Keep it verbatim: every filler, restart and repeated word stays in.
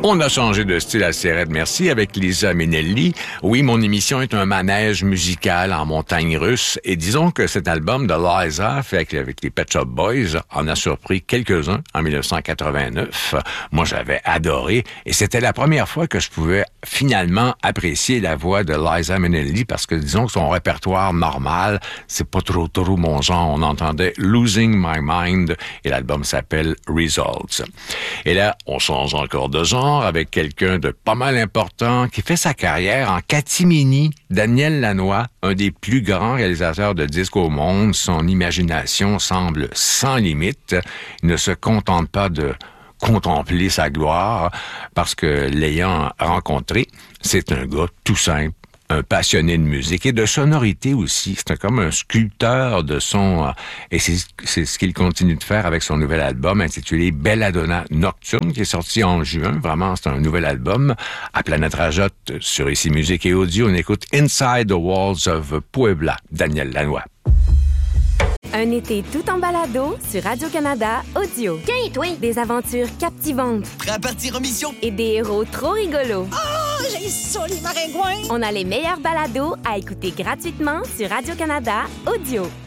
On a changé de style assez raide, merci, avec Liza Minnelli. Oui, mon émission est un manège musical en montagne russe. Et disons que cet album de Liza, fait avec les Pet Shop Boys, en a surpris quelques-uns en dix-neuf cent quatre-vingt-neuf. Moi, j'avais adoré. Et c'était la première fois que je pouvais finalement apprécier la voix de Liza Minnelli parce que, disons que son répertoire normal, c'est pas trop trop mon genre. On entendait Losing My Mind et l'album s'appelle Results. Et là, on change encore de genre avec quelqu'un de pas mal important qui fait sa carrière en catimini. Daniel Lanois, un des plus grands réalisateurs de disques au monde. Son imagination semble sans limite. Il ne se contente pas de contempler sa gloire parce que l'ayant rencontré, c'est un gars tout simple, un passionné de musique et de sonorité aussi. C'est comme un sculpteur de son, et c'est, c'est ce qu'il continue de faire avec son nouvel album intitulé Belladonna Nocturne, qui est sorti en juin. Vraiment, c'est un nouvel album. À Planète Rajotte, sur Ici Musique et Audio, on écoute Inside the Walls of Puebla, Daniel Lanois. Un été tout en balado sur Radio-Canada Audio. Tiens, toi! Des aventures captivantes. Prêt à partir en mission? Et des héros trop rigolos. Oh, j'ai ça, les maringouins! On a les meilleurs balados à écouter gratuitement sur Radio-Canada Audio.